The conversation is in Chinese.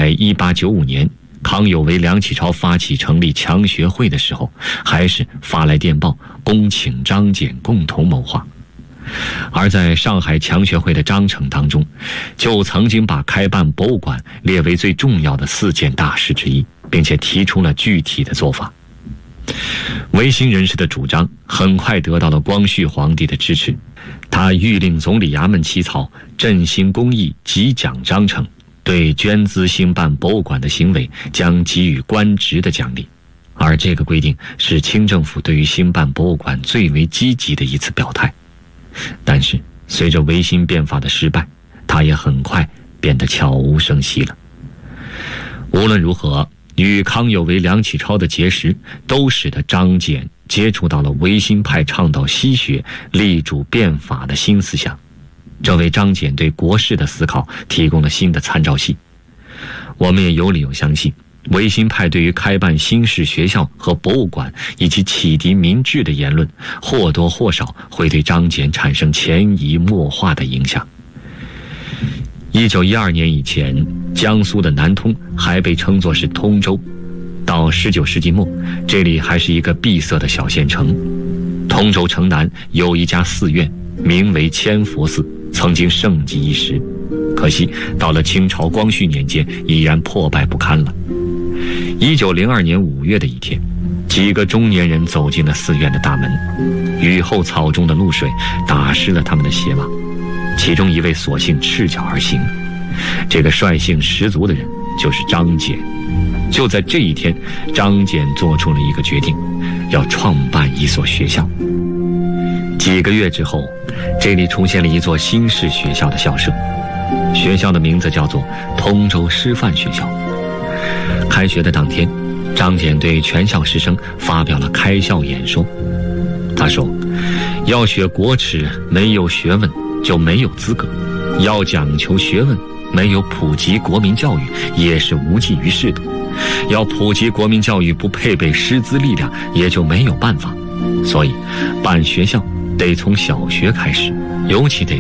在1895年康有为、梁启超发起成立强学会的时候，还是发来电报恭请张謇共同谋划。而在上海强学会的章程当中，就曾经把开办博物馆列为最重要的4件大事之一，并且提出了具体的做法。维新人士的主张很快得到了光绪皇帝的支持，他谕令总理衙门起草振兴公益给奖章程，对捐资兴办博物馆的行为将给予官职的奖励。而这个规定是清政府对于兴办博物馆最为积极的一次表态。但是随着维新变法的失败，它也很快变得悄无声息了。无论如何，与康有为、梁启超的结识都使得张謇接触到了维新派倡导西学、力主变法的新思想，这为张謇对国事的思考提供了新的参照系。我们也有理由相信，维新派对于开办新式学校和博物馆以及启迪民智的言论，或多或少会对张謇产生潜移默化的影响。1912年以前，江苏的南通还被称作是通州，到19世纪末，这里还是一个闭塞的小县城。通州城南有一家寺院，名为千佛寺，曾经盛极一时，可惜到了清朝光绪年间已然破败不堪了。1902年5月的一天，几个中年人走进了寺院的大门，雨后草中的露水打湿了他们的鞋袜，其中一位索性赤脚而行。这个率性十足的人就是张謇。就在这一天，张謇做出了一个决定，要创办一所学校。几个月之后，这里出现了一座新式学校的校舍，学校的名字叫做通州师范学校。开学的当天，张謇对全校师生发表了开校演说。他说，要学国耻，没有学问就没有资格，要讲求学问，没有普及国民教育也是无济于事的，要普及国民教育不配备师资力量也就没有办法，所以办学校得从小学开始，尤其得